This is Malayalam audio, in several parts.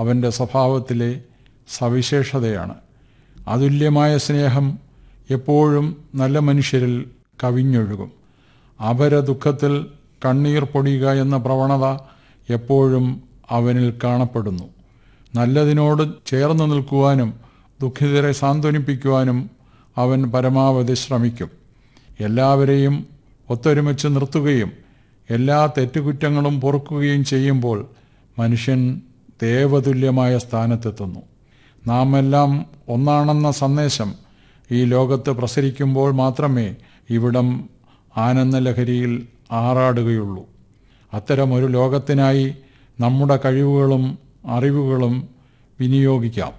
അവൻ്റെ സ്വഭാവത്തിലെ സവിശേഷതയാണ്. അതുല്യമായ സ്നേഹം എപ്പോഴും നല്ല മനുഷ്യരിൽ കവിഞ്ഞൊഴുകും. അപര ദുഃഖത്തിൽ കണ്ണീർ പൊടിയുക എന്ന പ്രവണത എപ്പോഴും അവനിൽ കാണപ്പെടുന്നു. നല്ലതിനോട് ചേർന്ന് നിൽക്കുവാനും ദുഃഖിതരെ സാന്ത്വനിപ്പിക്കുവാനും അവൻ പരമാവധി ശ്രമിക്കും. എല്ലാവരെയും ഒത്തൊരുമിച്ച് നിർത്തുകയും എല്ലാ തെറ്റുകുറ്റങ്ങളും പൊറുക്കുകയും ചെയ്യുമ്പോൾ മനുഷ്യൻ ദേവതുല്യമായ സ്ഥാനത്തെത്തുന്നു. നാം എല്ലാം ഒന്നാണെന്ന സന്ദേശം ഈ ലോകത്ത് പ്രസരിക്കുമ്പോൾ മാത്രമേ ഇവിടം ആനന്ദലഹരിയിൽ ആറാടുകയുള്ളൂ. അത്തരമൊരു ലോകത്തിനായി നമ്മുടെ കഴിവുകളും അറിവുകളും വിനിയോഗിക്കാം.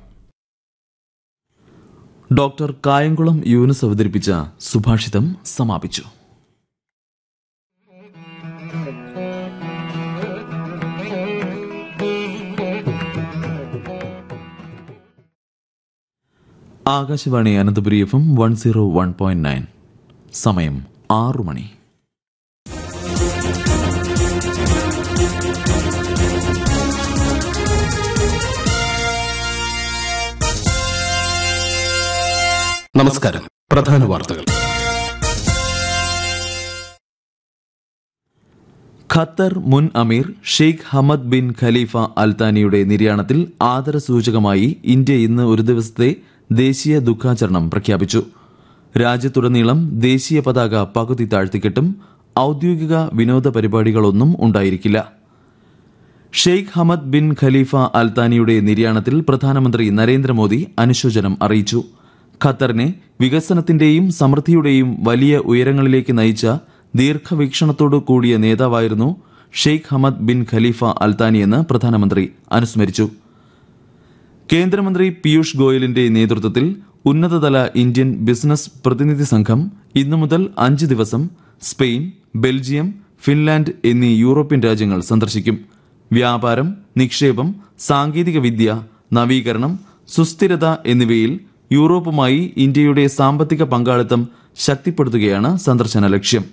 ഡോക്ടർ കായംകുളം യൂനുസ് അവതരിപ്പിച്ച സുഭാഷിതം സമാപിച്ചു. ആകാശവാണി അനന്തപുരി FM 101.9. സമയം 6 മണി. നമസ്കാരം. പ്രധാന വാർത്തകൾ. ഖത്തർ മുൻ അമീർ ഷെയ്ഖ് ഹമദ് ബിൻ ഖലീഫ അൽത്താനിയുടെ നിര്യാണത്തിൽ ആദരസൂചകമായി ഇന്ത്യ ഇന്ന് ഒരു ദിവസത്തെ ദേശീയ ദുഃഖാചരണം പ്രഖ്യാപിച്ചു. രാജ്യത്തുടനീളം ദേശീയ പതാക പകുതി താഴ്ത്തിക്കെട്ടും ഔദ്യോഗിക വിനോദ പരിപാടികളൊന്നും ഉണ്ടായിരിക്കില്ല. ഷെയ്ഖ് ഹമദ് ബിൻ ഖലീഫ അൽത്താനിയുടെ നിര്യാണത്തിൽ പ്രധാനമന്ത്രി നരേന്ദ്രമോദി അനുശോചനം അറിയിച്ചു. ഖത്തറിനെ വികസനത്തിന്റെയും സമൃദ്ധിയുടെയും വലിയ ഉയരങ്ങളിലേക്ക് നയിച്ച ദീർഘവീക്ഷണത്തോടു കൂടിയ നേതാവായിരുന്നു ഷെയ്ഖ് ഹമദ് ബിൻ ഖലീഫ അൽത്താനിയെന്ന് പ്രധാനമന്ത്രി അനുസ്മരിച്ചു. കേന്ദ്രമന്ത്രി പീയൂഷ് ഗോയലിന്റെ നേതൃത്വത്തിൽ ഉന്നതതല ഇന്ത്യൻ ബിസിനസ് പ്രതിനിധി സംഘം ഇന്നു മുതൽ 5 ദിവസം സ്പെയിൻ, ബെൽജിയം, ഫിൻലാൻഡ് എന്നീ യൂറോപ്യൻ രാജ്യങ്ങൾ സന്ദർശിക്കും. വ്യാപാരം, നിക്ഷേപം, സാങ്കേതികവിദ്യ, നവീകരണം, സുസ്ഥിരത എന്നിവയിൽ യൂറോപ്പുമായി ഇന്ത്യയുടെ സാമ്പത്തിക പങ്കാളിത്തം ശക്തിപ്പെടുത്തുകയാണ് സന്ദർശന ലക്ഷ്യം.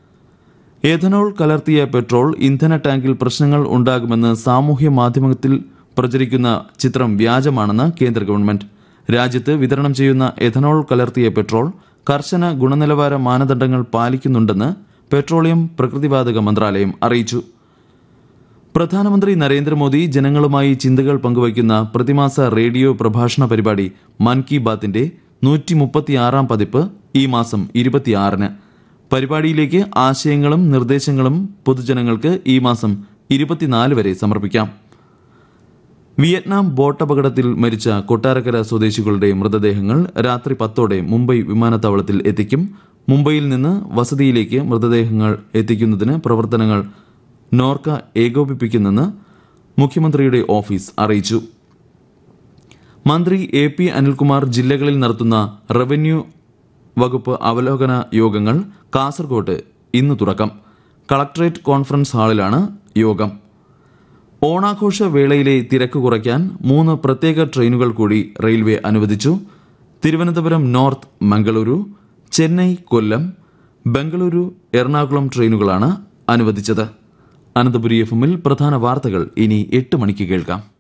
എഥനോൾ കലർത്തിയ പെട്രോൾ ഇന്ധന ടാങ്കിൽ പ്രശ്നങ്ങൾ ഉണ്ടാകുമെന്ന് സാമൂഹ്യ മാധ്യമത്തിൽ പ്രചരിക്കുന്ന ചിത്രം വ്യാജമാണെന്ന് കേന്ദ്ര ഗവൺമെന്റ്. രാജ്യത്ത് വിതരണം ചെയ്യുന്ന എഥനോൾ കലർത്തിയ പെട്രോൾ കർശന ഗുണനിലവാര മാനദണ്ഡങ്ങൾ പാലിക്കുന്നുണ്ടെന്ന് പെട്രോളിയം പ്രകൃതിവാതക മന്ത്രാലയം അറിയിച്ചു. പ്രധാനമന്ത്രി നരേന്ദ്രമോദി ജനങ്ങളുമായി ചിന്തകൾ പങ്കുവയ്ക്കുന്ന പ്രതിമാസ റേഡിയോ പ്രഭാഷണ പരിപാടി മൻ കി ബാത്തിന്റെ 136-ാം പതിപ്പ് ഈ മാസം 26-ന്. പരിപാടിയിലേക്ക് ആശയങ്ങളും നിർദ്ദേശങ്ങളും പൊതുജനങ്ങൾക്ക് ഈ മാസം 24 വരെ സമർപ്പിക്കാം. വിയറ്റ്നാം ബോട്ടപകടത്തിൽ മരിച്ച കൊട്ടാരക്കര സ്വദേശികളുടെ മൃതദേഹങ്ങൾ രാത്രി 10ഓടെ മുംബൈ വിമാനത്താവളത്തിൽ എത്തിക്കും. മുംബൈയിൽ നിന്ന് വസതിയിലേക്ക് മൃതദേഹങ്ങൾ എത്തിക്കുന്നതിന് പ്രവർത്തനങ്ങൾ നോർക്ക ഏകോപിപ്പിക്കുന്നെന്ന് മുഖ്യമന്ത്രിയുടെ ഓഫീസ് അറിയിച്ചു. മന്ത്രി AP അനിൽകുമാർ ജില്ലകളിൽ നടത്തുന്ന റവന്യൂ വകുപ്പ് അവലോകന യോഗങ്ങൾ കാസർകോട്ട് ഇന്ന് തുറക്കാം. കളക്ടറേറ്റ് കോൺഫറൻസ് ഹാളിലാണ് യോഗം. ഓണാഘോഷ വേളയിലെ തിരക്ക് കുറയ്ക്കാൻ 3 പ്രത്യേക ട്രെയിനുകൾ കൂടി റെയിൽവേ അനുവദിച്ചു. തിരുവനന്തപുരം നോർത്ത് മംഗളൂരു, ചെന്നൈ കൊല്ലം, ബംഗളൂരു എറണാകുളം ട്രെയിനുകളാണ് അനുവദിച്ചത്. അനന്തപുരി FM-ൽ പ്രധാന വാർത്തകൾ ഇനി 8 മണിക്ക് കേൾക്കാം.